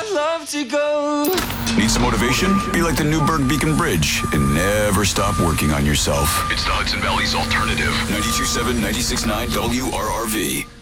love to go. Need some motivation? Be like the Newburgh Beacon Bridge and never stop working on yourself. It's the Hudson Valley's alternative. 92.7, 96.9 WRRV.